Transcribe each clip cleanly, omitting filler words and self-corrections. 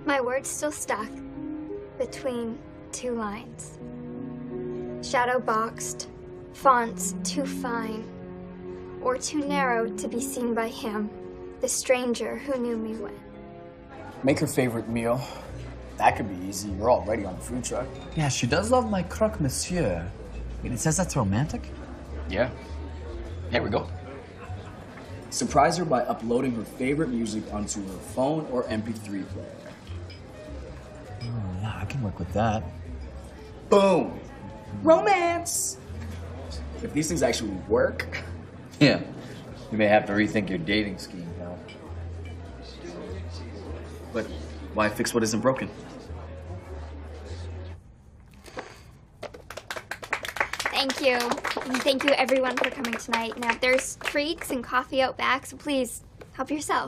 My word's still stuck between two lines. Shadow boxed, fonts too fine, or too narrow to be seen by him, the stranger who knew me when. Make her favorite meal. That could be easy. You're already on the food truck. Yeah, she does love my croque monsieur. Wait, it says that's romantic? Yeah. Here we go. Surprise her by uploading her favorite music onto her phone or MP3 player. Oh, yeah, I can work with that. Boom! Romance! If these things actually work... Yeah. You may have to rethink your dating scheme, pal. But why fix what isn't broken? Thank you. And thank you everyone for coming tonight. Now there's treats and coffee out back, so please help yourself.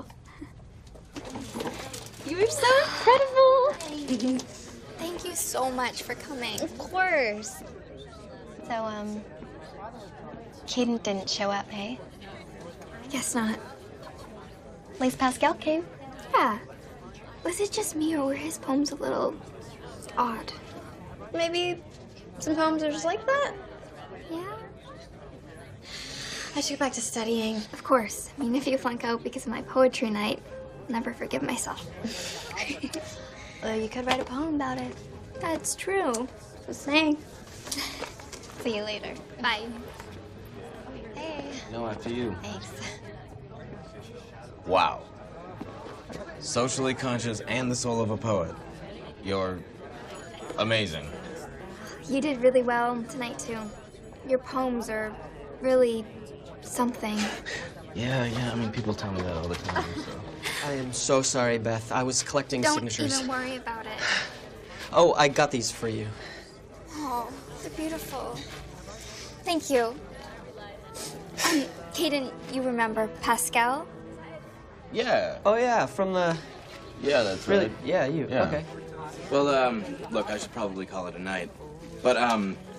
You are so incredible. Thank you so much for coming. Of course. So, Caden didn't show up, hey? I guess not. At least Pascal came. Yeah. Was it just me, or were his poems a little odd? Maybe some poems are just like that. Yeah? I should go back to studying. Of course. I mean, if you flunk out because of my poetry night, I'll never forgive myself. Well, you could write a poem about it. That's true. Just saying. See you later. Bye. Hey. No, after you. Thanks. Wow. Socially conscious and the soul of a poet. You're amazing. You did really well tonight, too. Your poems are really something. Yeah, I mean, people tell me that all the time, so. I am so sorry, Beth. I was collecting signatures. Don't even worry about it. Oh, I got these for you. Oh, they're beautiful. Thank you. Caden, you remember Pascal? Yeah. Oh, yeah, from the... Yeah, that's Really? right. Yeah, you. Yeah. Okay. Well, look, I should probably call it a night. But,